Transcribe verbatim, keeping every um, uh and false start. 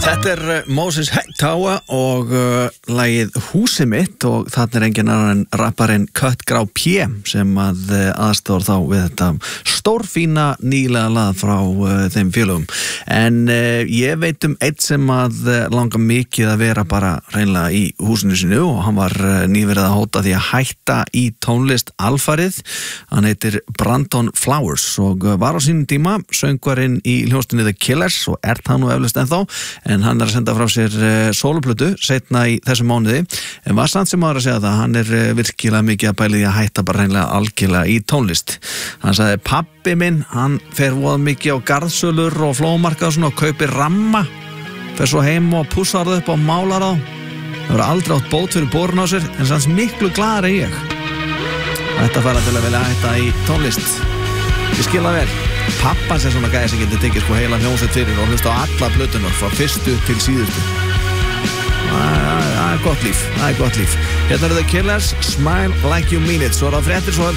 Þetta er Moses Hightower og uh, lagið Húsið mitt og þarna er enginn annar en rapparinn Cut Grá P sem að uh, aðstoðar þá við þetta stórfína nýlega lag frá uh, þeim félögum. En uh, ég veit um eitt sem að uh, langar mikið að vera bara hreinlega í húsinu sinu og hann var uh, nýverið að hóta því að hætta í tónlist alfarið. Hann heitir Brandon Flowers og uh, var á sínum tíma söngvarinn í hljómsveitinni The Killers og er það nú eflaust ennþá. En hann er að senda frá sér uh, sóluplötu seinna í þessum mánuði, en var samt sem áður að segja það, hann er uh, virkilega mikið að bæli því að hætta bara hreinlega algjörlega í tónlist. Hann sagði, pabbi minn, hann fer voða mikið á garðsölur og flómarkað og svona og kaupir ramma, fer svo heim og pussar það upp og málar á. Það verður aldrei átt bót fyrir borun á sér, en sanns miklu glaðar en ég. Þetta fara til að velja hætta í tónlist. Ég skil það vel. Pappans er svona gæði sem getur tekið sko heila hljómsveit fyrir og hlusta á alla plötunar frá fyrstu til síðustu. Það er gott líf, það er gott líf. Hérna eru The Killers, Smile Like You Mean It. Svo er það fréttir, svo